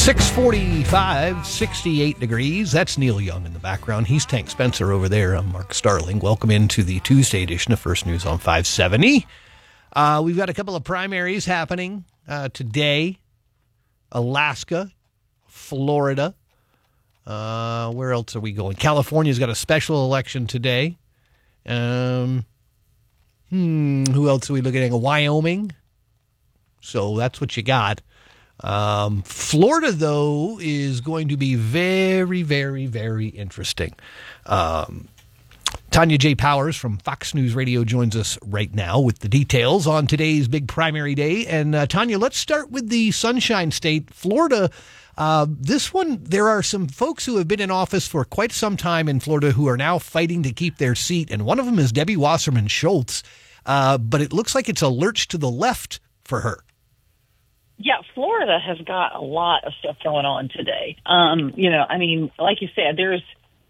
6:45, 68 degrees. That's Neil Young in the background. He's Tank Spencer over there. I'm Mark Starling. Welcome into the Tuesday edition of First News on 570. We've got a couple of primaries happening today. Alaska, Florida. Where else are we going? California's got a special election today. Who else are we looking at? Wyoming. So that's what you got. Florida, though, is going to be very, very, very interesting. Tanya J. Powers from Fox News Radio joins us right now with the details on today's big primary day. And Tanya, let's start with the Sunshine State, Florida. This one, there are some folks who have been in office for quite some time in Florida who are now fighting to keep their seat. And one of them is Debbie Wasserman Schultz. But it looks like it's a lurch to the left for her. Yeah, Florida has got a lot of stuff going on today. Like you said, there's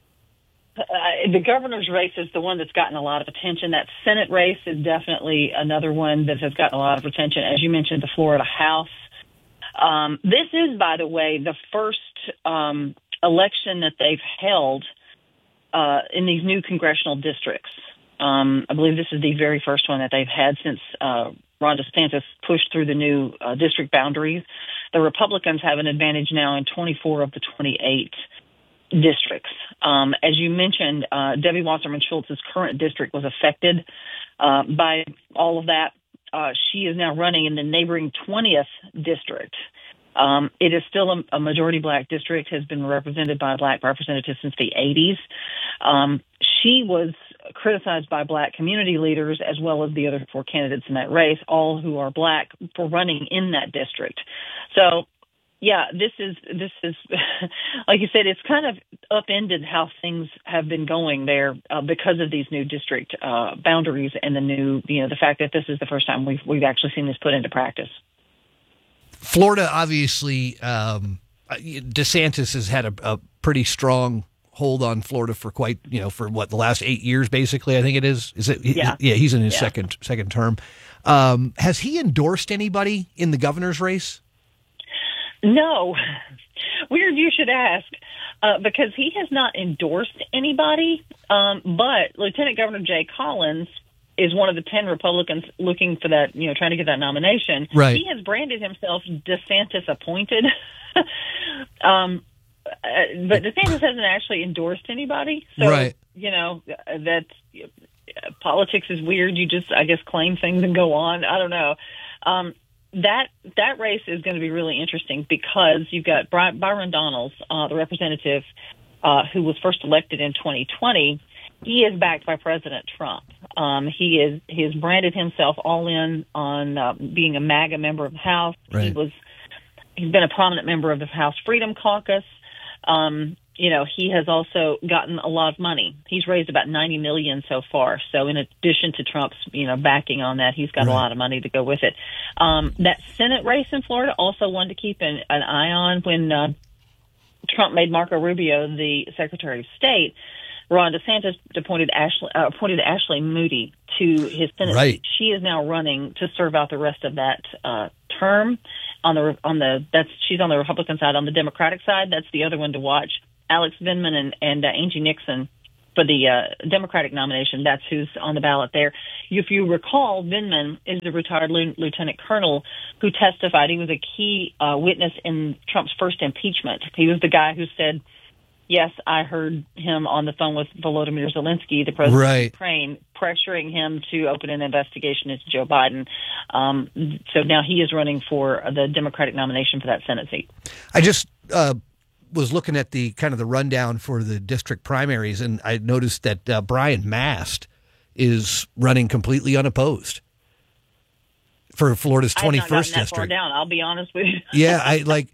the governor's race is the one that's gotten a lot of attention. That Senate race is definitely another one that has gotten a lot of attention. As you mentioned, the Florida House. This is, by the way, the first election that they've held in these new congressional districts. I believe this is the very first one that they've had since Ron DeSantis pushed through the new district boundaries. The Republicans have an advantage now in 24 of the 28 districts. As you mentioned, Debbie Wasserman Schultz's current district was affected by all of that. She is now running in the neighboring 20th district. It is still a majority black district, has been represented by a black representative since the 80s. She was criticized by black community leaders as well as the other four candidates in that race, all who are black, for running in that district. So, yeah, this is like you said, it's kind of upended how things have been going there because of these new district boundaries and the fact that this is the first time we've actually seen this put into practice. Florida, obviously, DeSantis has had a pretty strong hold on Florida for the last 8 years, basically, I think it is. Is it? Yeah. Yeah, he's in his second term. Has he endorsed anybody in the governor's race? No. Weird you should ask, because he has not endorsed anybody, but Lieutenant Governor Jay Collins is one of the 10 Republicans looking for that, trying to get that nomination. Right. He has branded himself DeSantis appointed. But DeSantis hasn't actually endorsed anybody. So, right. That's politics is weird. You just, I guess, claim things and go on. I don't know. That race is going to be really interesting because you've got Byron Donalds, the representative who was first elected in 2020. He is backed by President Trump. He has branded himself all in on being a MAGA member of the House. Right. He's been a prominent member of the House Freedom Caucus. He has also gotten a lot of money. He's raised about $90 million so far. So in addition to Trump's, backing on that, he's got a lot of money to go with it. That Senate race in Florida, also one to keep an eye on. When Trump made Marco Rubio the Secretary of State, Ron DeSantis appointed Ashley Moody to his Senate seat. She is now running to serve out the rest of that term. She's on the Republican side. On the Democratic side, that's the other one to watch. Alex Vindman and Angie Nixon for the Democratic nomination. That's who's on the ballot there. If you recall, Vindman is the retired lieutenant colonel who testified. He was a key witness in Trump's first impeachment. He was the guy who said, yes, I heard him on the phone with Volodymyr Zelensky, the president of Ukraine, pressuring him to open an investigation into Joe Biden. So now he is running for the Democratic nomination for that Senate seat. I just was looking at the kind of the rundown for the district primaries, and I noticed that Brian Mast is running completely unopposed for Florida's 21st district. That far down, I'll be honest with you. Yeah,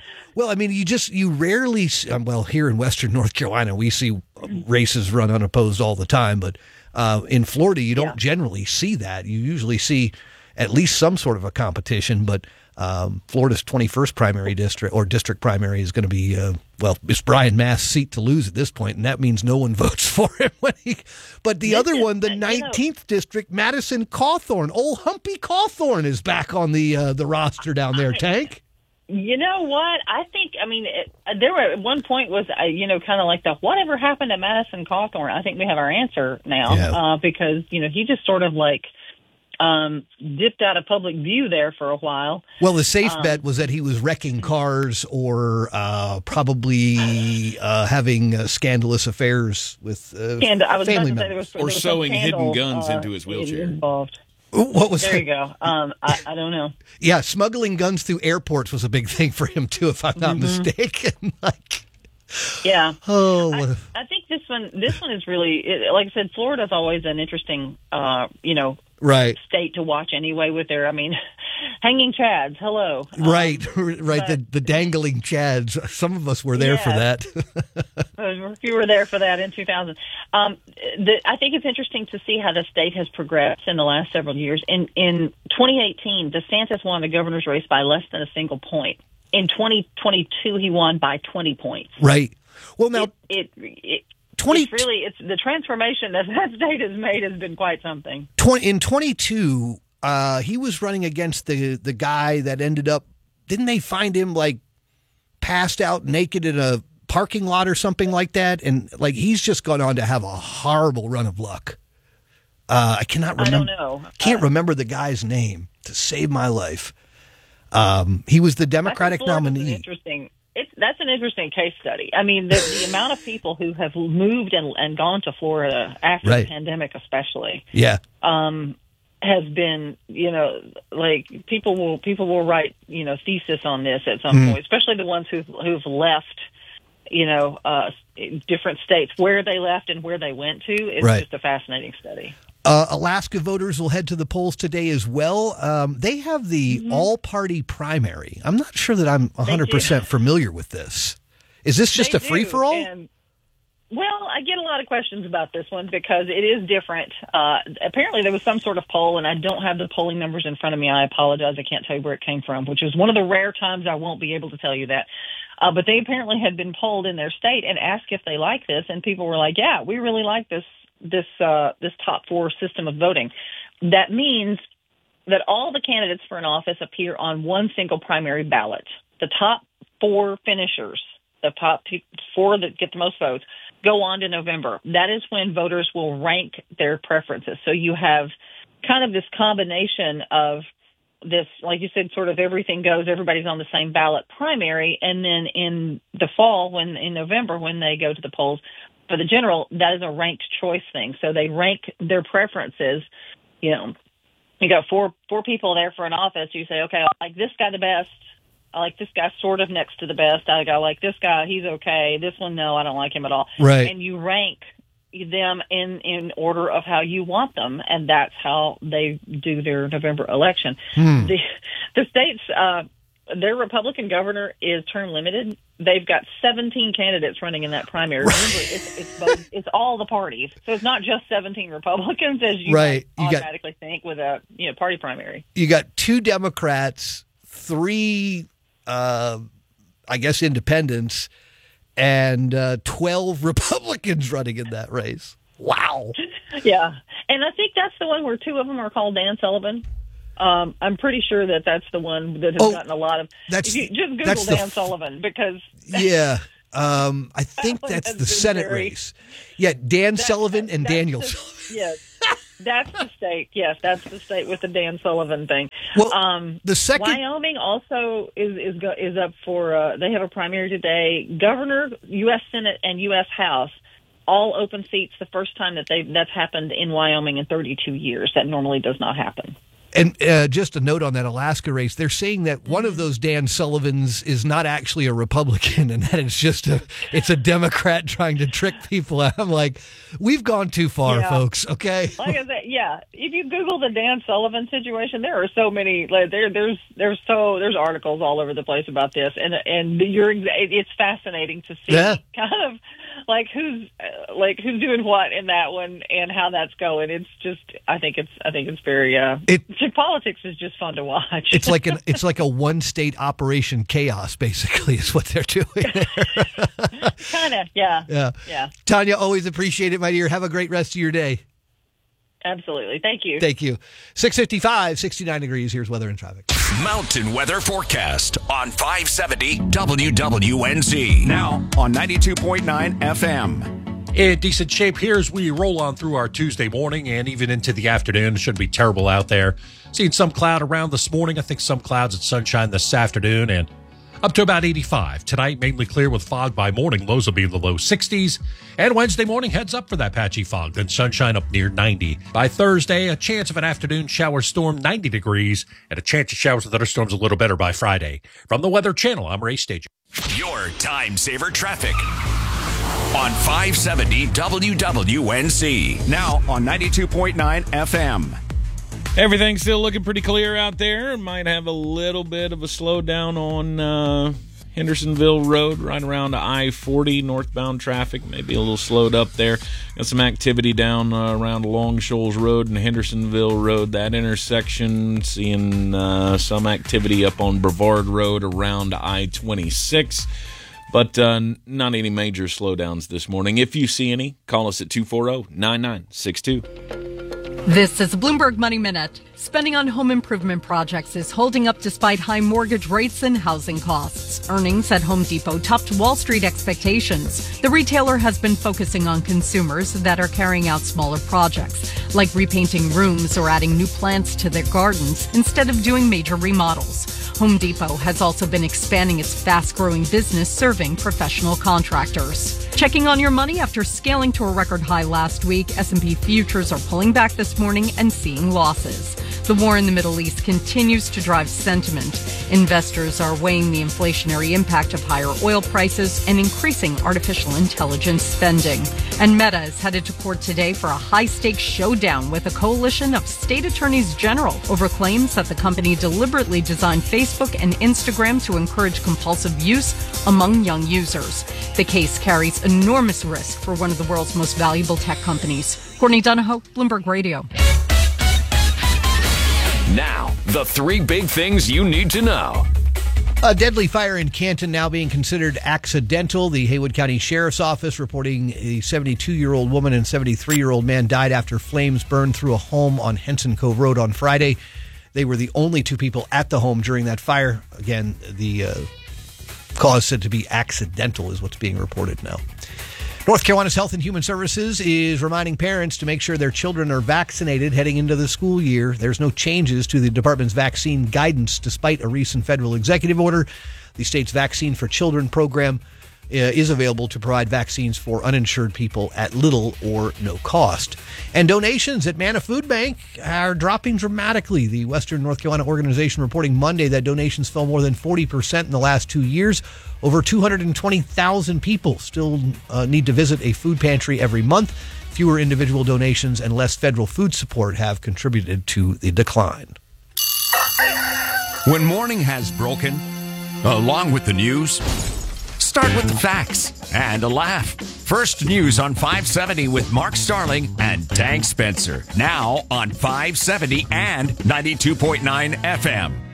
you rarely, here in Western North Carolina, we see races run unopposed all the time, but in Florida, you don't generally see that. You usually see at least some sort of a competition, but Florida's 21st primary district or district primary is going to be, it's Brian Mast's seat to lose at this point, and that means no one votes for him. But the other one, the 19th district, Madison Cawthorn, old Humpy Cawthorn is back on the roster down there, Tank. You know what? I think, I mean, there were at one point was, kind of like the whatever happened to Madison Cawthorn. I think we have our answer now because, he just sort of like dipped out of public view there for a while. Well, the safe bet was that he was wrecking cars or probably having scandalous affairs with family members. Or sewing hidden guns into his wheelchair. Involved. What was there? You go. I don't know. Yeah, smuggling guns through airports was a big thing for him too, if I'm not mistaken. Yeah. Oh, I think this one is really, like I said, Florida's always an interesting, right state to watch anyway. With their, hanging chads. Hello. Right. The dangling chads. Some of us were there for that. You were there for that in 2000. I think it's interesting to see how the state has progressed in the last several years. In 2018, DeSantis won the governor's race by less than a single point. In 2022, he won by 20 points. Right. Well, now it's the transformation that state has made has been quite something. In 22, he was running against the guy that ended up. Didn't they find him passed out naked in a parking lot or something like that? And he's just gone on to have a horrible run of luck. I cannot remember. I don't know. Can't remember the guy's name to save my life. He was the Democratic nominee. That's an interesting case study. I mean, the amount of people who have moved and gone to Florida after the pandemic, especially, has been, people will write, thesis on this at some point, especially the ones who've left, different states. Where they left and where they went to is just a fascinating study. Alaska voters will head to the polls today as well. They have the all-party primary. I'm not sure that I'm 100% familiar with this. Is this just a free-for-all? Well, I get a lot of questions about this one because it is different. Apparently, there was some sort of poll, and I don't have the polling numbers in front of me. I apologize. I can't tell you where it came from, which is one of the rare times I won't be able to tell you that. But they apparently had been polled in their state and asked if they like this, and people were like, yeah, we really like this top four system of voting. That means that all the candidates for an office appear on one single primary ballot. The top four finishers, the top four that get the most votes, go on to November. That is when voters will rank their preferences. So you have kind of this combination of this, like you said, sort of everything goes, everybody's on the same ballot primary, and then in the fall, in November, when they go to the polls, for the general, that is a ranked choice thing. So they rank their preferences. You got four people there for an office. You say, okay, I like this guy the best. I like this guy sort of next to the best. I like this guy. He's okay. This one, no, I don't like him at all. Right. And you rank them in order of how you want them, and that's how they do their November election. The state's their Republican governor is term limited. They've got 17 candidates running in that primary. Remember, it's all the parties, so it's not just 17 Republicans as you might automatically think with a party primary. You got 2 Democrats, 3, independents, and 12 Republicans running in that race. Wow. Yeah, and I think that's the one where 2 of them are called Dan Sullivan. I'm pretty sure that's the one that has gotten a lot of. If you just Google Dan Sullivan because. Yeah, I think that's the Senate race. Yeah, Dan Sullivan and Daniel Sullivan. Yes, that's the state. Yes, that's the state with the Dan Sullivan thing. Well, the second Wyoming also is up for. They have a primary today. Governor, U.S. Senate, and U.S. House. All open seats. The first time that's happened in Wyoming in 32 years. That normally does not happen. And just a note on that Alaska race, they're saying that one of those Dan Sullivans is not actually a Republican and that it's a Democrat trying to trick people. I'm like, we've gone too far, folks, okay? Like I said, if you Google the Dan Sullivan situation, there are so many, there's articles all over the place about this, and it's fascinating to see kind of who's doing what in that one and how that's going. It's just, I think it's very, politics is just fun to watch. It's like a one state Operation Chaos, basically, is what they're doing there. Kind of, yeah. Tanya, always appreciate it, my dear. Have a great rest of your day. Absolutely. Thank you. Thank you. 6:55, 69 degrees. Here's weather and traffic. Mountain weather forecast on 570 WWNZ. Now on 92.9 FM. In decent shape here as we roll on through our Tuesday morning and even into the afternoon. It shouldn't be terrible out there. Seeing some cloud around this morning. I think some clouds and sunshine this afternoon, and up to about 85. Tonight, mainly clear with fog by morning. Lows will be in the low 60s. And Wednesday morning, heads up for that patchy fog. Then sunshine up near 90. By Thursday, a chance of an afternoon shower storm, 90 degrees. And a chance of showers and thunderstorms a little better by Friday. From the Weather Channel, I'm Ray Stager. Your time saver traffic on 570 WWNZ. Now on 92.9 FM. Everything's still looking pretty clear out there. Might have a little bit of a slowdown on Hendersonville Road, right around I-40, northbound traffic. Maybe a little slowed up there. Got some activity down around Long Shoals Road and Hendersonville Road, that intersection. Seeing some activity up on Brevard Road around I-26. But not any major slowdowns this morning. If you see any, call us at 240-9962. This is a Bloomberg Money Minute. Spending on home improvement projects is holding up despite high mortgage rates and housing costs. Earnings at Home Depot topped Wall Street expectations. The retailer has been focusing on consumers that are carrying out smaller projects, like repainting rooms or adding new plants to their gardens instead of doing major remodels. Home Depot has also been expanding its fast-growing business serving professional contractors. Checking on your money after scaling to a record high last week, S&P futures are pulling back this morning and seeing losses. The war in the Middle East continues to drive sentiment. Investors are weighing the inflationary impact of higher oil prices and increasing artificial intelligence spending. And Meta is headed to court today for a high-stakes showdown with a coalition of state attorneys general over claims that the company deliberately designed Facebook and Instagram to encourage compulsive use among young users. The case carries enormous risk for one of the world's most valuable tech companies. Courtney Donahoe, Bloomberg Radio. Now, the three big things you need to know. A deadly fire in Canton now being considered accidental. The Haywood County Sheriff's Office reporting a 72-year-old woman and 73-year-old man died after flames burned through a home on Henson Cove Road on Friday. They were the only two people at the home during that fire. Again, the cause said to be accidental is what's being reported now. North Carolina's Health and Human Services is reminding parents to make sure their children are vaccinated heading into the school year. There's no changes to the department's vaccine guidance despite a recent federal executive order. The state's Vaccine for Children program is available to provide vaccines for uninsured people at little or no cost. And donations at Manna Food Bank are dropping dramatically. The Western North Carolina organization reporting Monday that donations fell more than 40% in the last 2 years. Over 220,000 people still need to visit a food pantry every month. Fewer individual donations and less federal food support have contributed to the decline. When morning has broken, along with the news, start with the facts and a laugh. First News on 570 with Mark Starling and Tank Spencer. Now on 570 and 92.9 FM.